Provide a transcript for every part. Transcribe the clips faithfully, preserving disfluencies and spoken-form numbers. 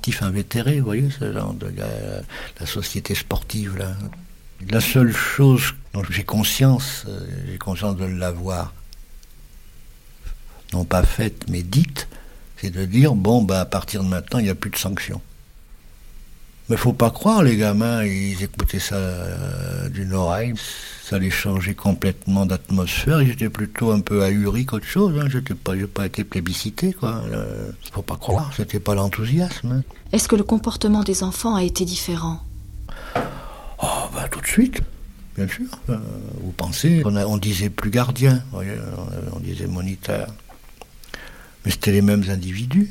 sportif invétéré, vous voyez, ce genre de la, la société sportive là. La seule chose dont j'ai conscience, euh, j'ai conscience de l'avoir, non pas faite, mais dite, c'est de dire, bon, bah, à partir de maintenant, il n'y a plus de sanctions. Mais faut pas croire, les gamins, ils écoutaient ça euh, d'une oreille, ça les changeait complètement d'atmosphère, ils étaient plutôt un peu ahuris qu'autre chose, hein. J'étais pas, j'ai pas été plébiscité, quoi. Euh, faut pas croire, c'était pas l'enthousiasme. Hein. Est-ce que le comportement des enfants a été différent ? Oh, bah, tout de suite, bien sûr. Euh, vous pensez, on, a, on disait plus gardien, vous voyez, on, on disait moniteur. Mais c'était les mêmes individus.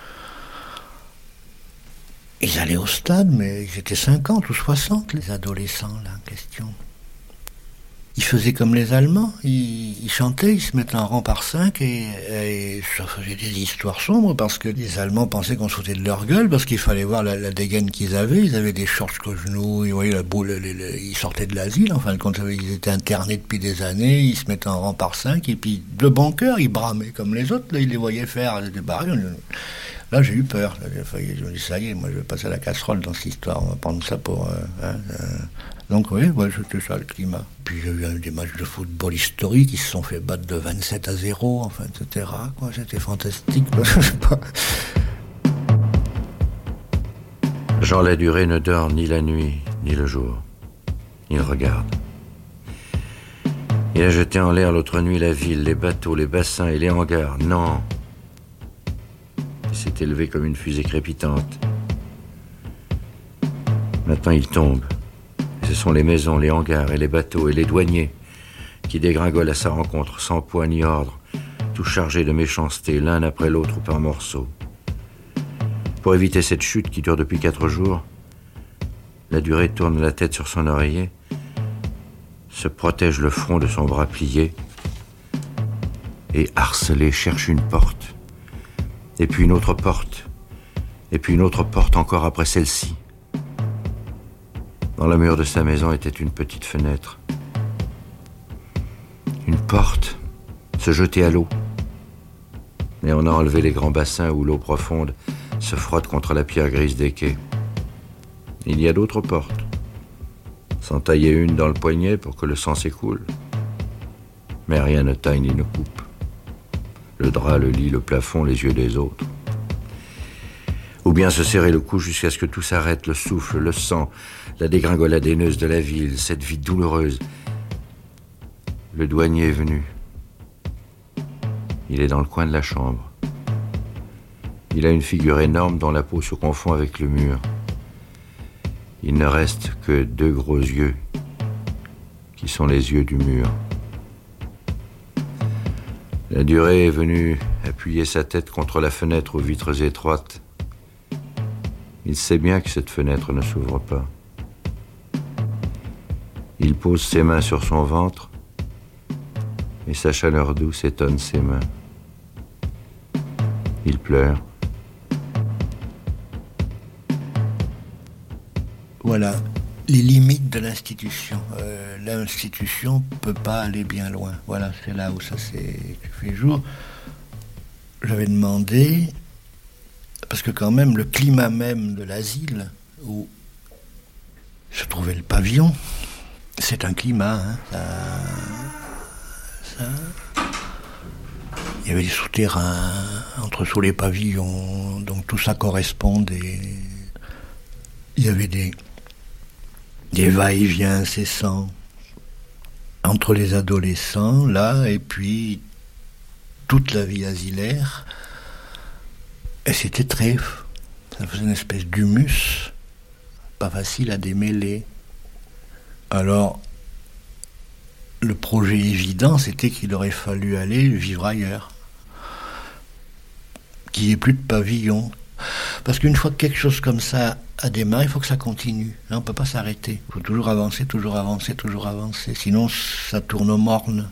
Ils allaient au stade, mais ils étaient cinquante ou soixante, les adolescents, là, en question. Ils faisaient comme les Allemands, ils, ils chantaient, ils se mettaient en rang par cinq, et, et ça faisait des histoires sombres, parce que les Allemands pensaient qu'on se foutait de leur gueule, parce qu'il fallait voir la, la dégaine qu'ils avaient, ils avaient des shorts jusqu'aux genoux, ils, voyaient la boule, les, les, ils sortaient de l'asile, en fin de compte, ils étaient internés depuis des années, ils se mettaient en rang par cinq, et puis, de bon cœur, ils bramaient comme les autres, là, ils les voyaient faire, ils étaient barrés. Là, j'ai eu peur. Là, je me dis, ça y est, moi, je vais passer à la casserole dans cette histoire. On va prendre ça pour... Euh, hein, euh. Donc, oui, ouais, c'était ça, le climat. Puis, j'ai eu des matchs de football historiques. Ils se sont fait battre de vingt-sept à zéro, enfin, et cetera. Quoi. C'était fantastique. Je sais pas. Jean Ladurée ne dort ni la nuit, ni le jour. Il regarde. Il a jeté en l'air l'autre nuit la ville, les bateaux, les bassins et les hangars. Non. Il s'est élevé comme une fusée crépitante. Maintenant il tombe. Et ce sont les maisons, les hangars et les bateaux et les douaniers qui dégringolent à sa rencontre sans poids ni ordre, tout chargés de méchanceté l'un après l'autre ou par morceaux. Pour éviter cette chute qui dure depuis quatre jours, Ladurée tourne la tête sur son oreiller, se protège le front de son bras plié et, harcelé, cherche une porte. Et puis une autre porte, et puis une autre porte encore après celle-ci. Dans le mur de sa maison était une petite fenêtre. Une porte, se jeter à l'eau. Et on a enlevé les grands bassins où l'eau profonde se frotte contre la pierre grise des quais. Il y a d'autres portes. S'en tailler une dans le poignet pour que le sang s'écoule. Mais rien ne taille ni ne coupe. Le drap, le lit, le plafond, les yeux des autres. Ou bien se serrer le cou jusqu'à ce que tout s'arrête, le souffle, le sang, la dégringolade haineuse de la ville, cette vie douloureuse. Le douanier est venu. Il est dans le coin de la chambre. Il a une figure énorme dont la peau se confond avec le mur. Il ne reste que deux gros yeux, qui sont les yeux du mur. Ladurée est venu appuyer sa tête contre la fenêtre aux vitres étroites. Il sait bien que cette fenêtre ne s'ouvre pas. Il pose ses mains sur son ventre et sa chaleur douce étonne ses mains. Il pleure. Voilà les limites de l'institution. Euh, l'institution ne peut pas aller bien loin. Voilà, c'est là où ça s'est fait jour. J'avais demandé, parce que quand même le climat même de l'asile, où se trouvait le pavillon, c'est un climat, hein, ça, ça. Il y avait des souterrains entre sous les pavillons, donc tout ça correspondait. Il y avait des des va-et-vient incessants entre les adolescents, là, et puis toute la vie asilaire. Et c'était très... ça faisait une espèce d'humus, pas facile à démêler. Alors, le projet évident, c'était qu'il aurait fallu aller vivre ailleurs. Qu'il n'y ait plus de pavillon. Parce qu'une fois que quelque chose comme ça a démarré, il faut que ça continue. Là, on ne peut pas s'arrêter. Il faut toujours avancer, toujours avancer, toujours avancer. Sinon, ça tourne au morne.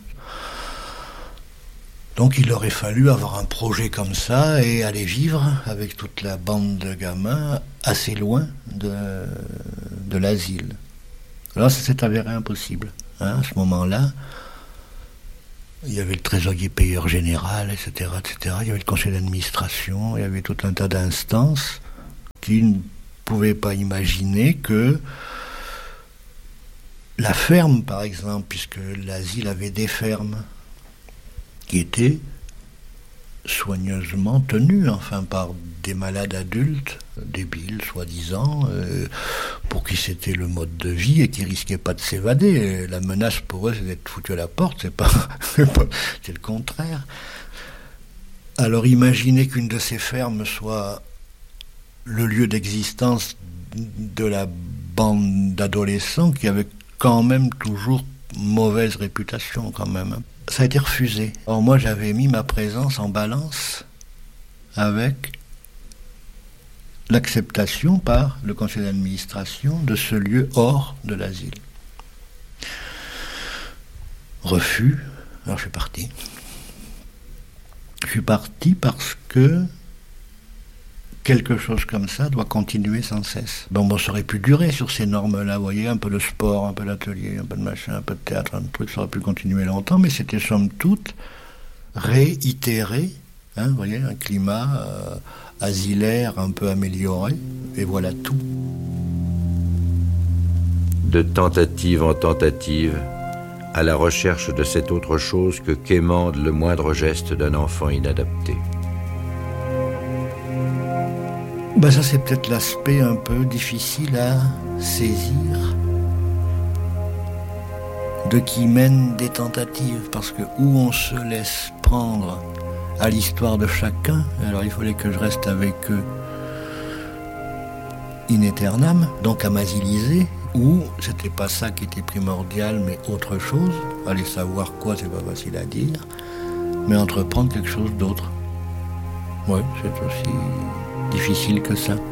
Donc, il aurait fallu avoir un projet comme ça et aller vivre avec toute la bande de gamins assez loin de, de l'asile. Alors, ça s'est avéré impossible. Hein, à ce moment-là, il y avait le trésorier payeur général, et cetera, et cetera. Il y avait le conseil d'administration, il y avait tout un tas d'instances. qui ne pouvaient pas imaginer que la ferme, par exemple, puisque l'asile avait des fermes qui étaient soigneusement tenues, enfin, par des malades adultes, débiles, soi-disant, euh, pour qui c'était le mode de vie et qui risquaient pas de s'évader. Et la menace pour eux, c'est d'être foutu à la porte, c'est pas, c'est le contraire. Alors imaginez qu'une de ces fermes soit le lieu d'existence de la bande d'adolescents qui avaient quand même toujours mauvaise réputation quand même. Ça a été refusé. Alors moi j'avais mis ma présence en balance avec l'acceptation par le conseil d'administration de ce lieu hors de l'asile. Refus, alors je suis parti. Je suis parti parce que quelque chose comme ça doit continuer sans cesse. Bon, bon, ça aurait pu durer sur ces normes-là, vous voyez, un peu de sport, un peu d'atelier, un peu de machin, un peu de théâtre, un truc, ça aurait pu continuer longtemps, mais c'était somme toute réitéré, hein, vous voyez, un climat euh, asilaire un peu amélioré, et voilà tout. De tentative en tentative, à la recherche de cette autre chose que quémande le moindre geste d'un enfant inadapté. Ben ça c'est peut-être l'aspect un peu difficile à saisir de qui mène des tentatives, parce que où on se laisse prendre à l'histoire de chacun, alors il fallait que je reste avec eux in aeternam, donc à m'asiliser, ou c'était pas ça qui était primordial mais autre chose, aller savoir quoi c'est pas facile à dire, mais entreprendre quelque chose d'autre. Ouais, c'est aussi difficile que ça.